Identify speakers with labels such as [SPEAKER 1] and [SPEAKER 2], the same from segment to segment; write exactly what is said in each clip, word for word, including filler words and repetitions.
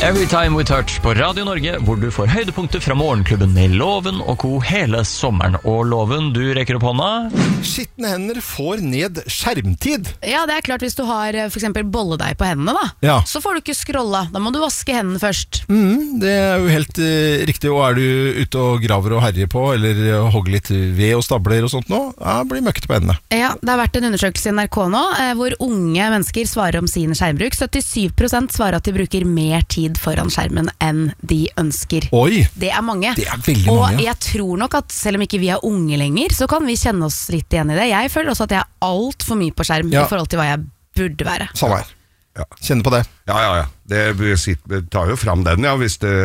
[SPEAKER 1] Every Time We Touch på Radio Norge, hvor du får høydepunkter fra morgenklubben med Loven og Co. hele sommeren. Og Loven, du rekker opp hånda.
[SPEAKER 2] Skitne hender får ned skjermtid.
[SPEAKER 3] Ja, det er klart hvis du har for eksempel bolledeig på hendene da,
[SPEAKER 2] ja.
[SPEAKER 3] Så får du ikke scrolla. Da må du vaske hendene først.
[SPEAKER 2] Mm, det er jo helt uh, riktig. Og er du ute og graver og herjer på, eller uh, hogger litt ved og stabler og sånt nå, ja, blir møkkete på hendene.
[SPEAKER 3] Ja, det har vært en undersøkelse i N R K nå, eh, hvor unge mennesker svarer om sin skjermbruk. syttisju prosent svarer at de bruker mer tid foran skjermen enn de ønsker.
[SPEAKER 2] Oi!
[SPEAKER 3] Det er mange.
[SPEAKER 2] Det er veldig
[SPEAKER 3] og
[SPEAKER 2] mange.
[SPEAKER 3] jeg tror nok at selv om ikke vi er unge lenger, så kan vi kjenne oss litt igjen i det. Jeg føler også at jeg er alt for mye på skjerm ja. I forhold til hva jeg burde være.
[SPEAKER 2] Samme her. Ja. Kjenner på det.
[SPEAKER 4] Ja, ja, ja. Det sitter, tar jo fram den, ja, hvis det...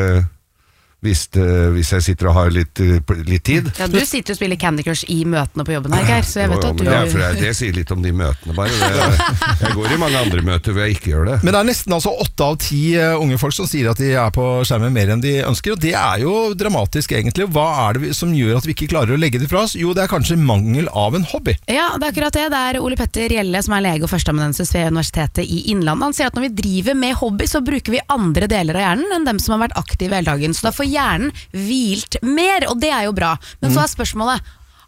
[SPEAKER 4] Hvis, det, hvis jeg sitter og har litt, litt tid.
[SPEAKER 3] Ja, du sitter og spiller Candy Crush i møtene på jobben her, Geir, så jeg vet at du...
[SPEAKER 4] Det, er, jeg, det sier litt om de møtene bare. Det, jeg går i mange andre møter hvor jeg ikke gjør det.
[SPEAKER 2] Men det er nesten altså åtte av ti unge folk som sier at de er på skjermen mer enn de ønsker, og det er jo dramatisk egentlig. Hva er det som gjør at vi ikke klarer å legge det fra oss? Jo, det er kanskje mangel av en hobby.
[SPEAKER 3] Ja, det er akkurat det. Det er Ole Petter Gjelle, som er lege og førsteamanuensis ved Universitetet i Innlandet. Han sier at når vi driver med hobby, så bruker vi andre deler av hjernen enn dem som har vært aktive hele dagen. Så da får hjernen hvilt mer, og det er jo bra. Men så er spørsmålet,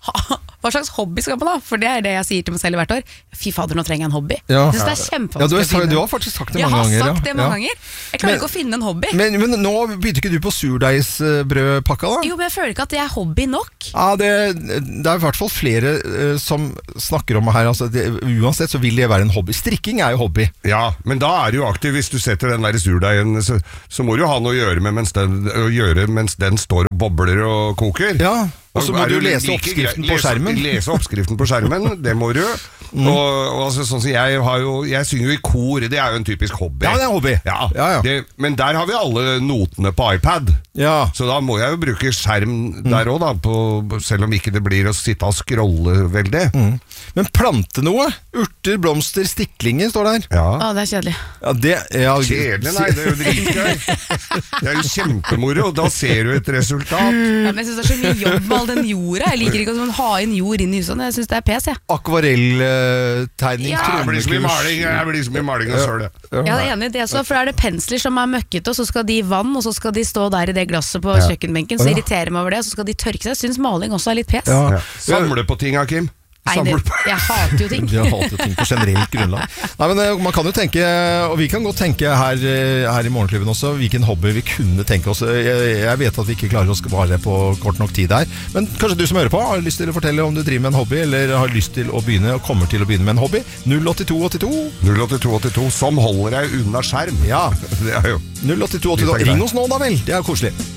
[SPEAKER 3] hva slags hobby skal man ha? For det er det jeg sier til meg selv i hvert år. Fy fader, nå trenger jeg en hobby.
[SPEAKER 2] Ja.
[SPEAKER 3] Jeg synes det er kjempevanskelig
[SPEAKER 2] ja, du, har,
[SPEAKER 3] å finne.
[SPEAKER 2] du har faktisk sagt det mange
[SPEAKER 3] ganger.
[SPEAKER 2] ganger.
[SPEAKER 3] Jeg har sagt
[SPEAKER 2] ja.
[SPEAKER 3] det mange
[SPEAKER 2] ja.
[SPEAKER 3] ganger. Jeg klarer men, ikke å finne en hobby.
[SPEAKER 2] Men, men nå begynte ikke du på surdeigsbrødpakka da?
[SPEAKER 3] Jo, men jeg føler ikke at det er hobby nok.
[SPEAKER 2] Ja, det, det er i hvert fall flere uh, som snakker om her. Altså, det, uansett så vil det være en hobby. Strikking er jo hobby.
[SPEAKER 4] Ja, men da er du jo aktiv. Hvis du setter den der surdeigen, så, så må du jo ha noe å gjøre med mens den, å gjøre mens den står og bobler og koker.
[SPEAKER 2] Ja. Og så må du lese like, oppskriften på
[SPEAKER 4] lese,
[SPEAKER 2] skjermen.
[SPEAKER 4] Lese oppskriften på skjermen, det må du. Mm. Og, og altså, sånn som jeg har jo, jeg synger jo i kor, det er jo en typisk hobby.
[SPEAKER 2] Ja, det er en hobby.
[SPEAKER 4] Ja,
[SPEAKER 2] ja, ja.
[SPEAKER 4] Det, men der har vi alle notene på iPad. Ja. Så da må jeg jo bruke skjerm der også da, på, selv om ikke det blir å sitte og scrolle veldig. Mm.
[SPEAKER 2] Men plante noe? Urter, blomster, stiklinger står der.
[SPEAKER 4] Ja.
[SPEAKER 3] Å, det er kjedelig.
[SPEAKER 2] Ja, det ja,
[SPEAKER 4] kjedelig, nei, det er jo dritgøy. Det er jo kjempemoro, da ser du et resultat.
[SPEAKER 3] Ja, men jeg synes det er så mye jobb med all den jorda. Jeg liker ikke å ha inn jord inn i huset. Jeg synes det er pes, jeg.
[SPEAKER 2] Akvarelltegning.
[SPEAKER 4] Ja, det blir så mye maling, det blir så mye maling og søl.
[SPEAKER 3] Ja, jeg er enig i det, så, for da er det pensler som er møkket, og så skal de i vann, og så skal de stå der i det glasset på ja. Kjøkkenbenken, så irriterer meg over det, så skal de tørke seg. Jeg synes maling også er litt pes.
[SPEAKER 4] Ja. Ja. Samle på ting, Kim.
[SPEAKER 3] Nei, det, jeg hater jo ting.
[SPEAKER 2] Jeg hater ting på generelt grunnlag. Nei, men man kan jo tenke, og vi kan godt tenke her, her i Morgenklubben også, hvilken hobby vi kunne tenke oss. Jeg, jeg vet at vi ikke klarer å svare på kort nok tid her, men kanskje du som hører på har lyst til å fortelle om du driver med en hobby, eller har lyst til å begynne, og kommer til å begynne med en hobby. null åtte to åtte to
[SPEAKER 4] null åtte to åtte to som holder deg unna skjerm.
[SPEAKER 2] Ja,
[SPEAKER 4] det er jo
[SPEAKER 2] null åtte to åtte to. Ring oss nå da vel, det er koselig.